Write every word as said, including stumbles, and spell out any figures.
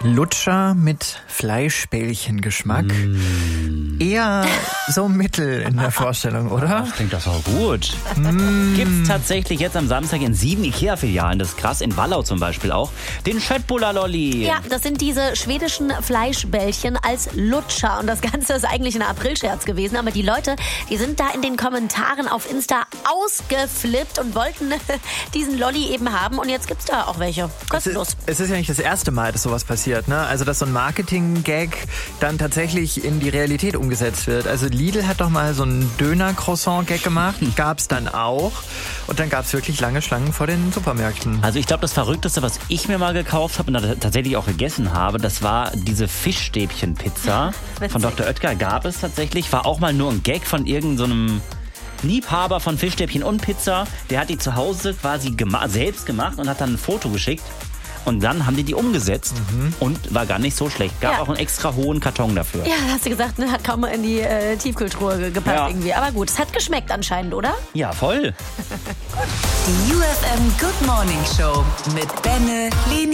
Lutscher mit Fleischbällchengeschmack. Mm. Eher so mittel in der Vorstellung, oder? Das klingt doch auch gut. Mm. Gibt's tatsächlich jetzt am Samstag in sieben Ikea-Filialen, das ist krass, in Wallau zum Beispiel auch, den Schöttbullar-Lolli. Ja, das sind diese schwedischen Fleischbällchen als Lutscher. Und das Ganze ist eigentlich ein Aprilscherz gewesen. Aber die Leute, die sind da in den Kommentaren auf Insta ausgeflippt und wollten diesen Lolli eben haben. Und jetzt gibt's da auch welche. Kostenlos. Es ist, es ist ja nicht das erste Mal, dass sowas passiert, ne? Also, dass so ein Marketing-Gag dann tatsächlich in die Realität umgesetzt wird. Also, Lidl hat doch mal so einen Döner-Croissant-Gag gemacht. Gab's dann auch. Und dann gab's wirklich lange Schlangen vor den Supermärkten. Also, ich glaube, das Verrückteste, was ich mir mal gekauft habe und dann tatsächlich auch gegessen habe, das war diese Fischstäbchen-Pizza. Von Doktor Oetker gab es tatsächlich. War auch mal nur ein Gag von irgendeinem so Liebhaber von Fischstäbchen und Pizza. Der hat die zu Hause quasi gema- selbst gemacht und hat dann ein Foto geschickt. Und dann haben die die umgesetzt mhm. und war gar nicht so schlecht. Gab ja. auch einen extra hohen Karton dafür. Ja, hast du gesagt, ne? Hat kaum in die äh, Tiefkühltruhe gepasst ja. irgendwie. Aber gut, es hat geschmeckt anscheinend, oder? Ja, voll. Die U F M Good Morning Show mit Benne, Leni